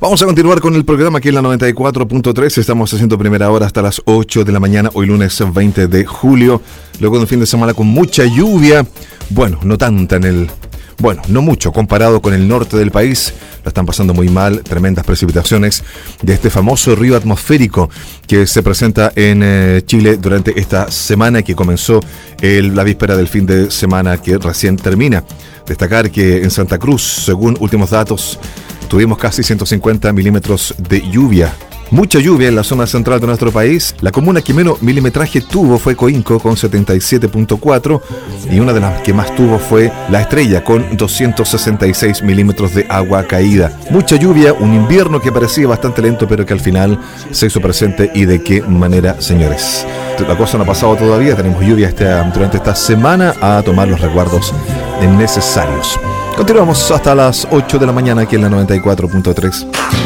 Vamos a continuar con el programa aquí en la 94.3. Estamos haciendo primera hora hasta las 8 de la mañana, hoy lunes 20 de julio. Luego de un fin de semana con mucha lluvia. Bueno, no tanta no mucho comparado con el norte del país. La están pasando muy mal, tremendas precipitaciones de este famoso río atmosférico que se presenta en Chile durante esta semana que comenzó la víspera del fin de semana que recién termina. Destacar que en Santa Cruz, según últimos datos, tuvimos casi 150 milímetros de lluvia. Mucha lluvia en la zona central de nuestro país. La comuna que menos milimetraje tuvo fue Coinco con 77.4 y una de las que más tuvo fue La Estrella con 266 milímetros de agua caída. Mucha lluvia, un invierno que parecía bastante lento pero que al final se hizo presente. ¿Y de qué manera, señores? La cosa no ha pasado todavía, tenemos lluvia durante esta semana, a tomar los resguardos necesarios. Continuamos hasta las 8 de la mañana aquí en la 94.3.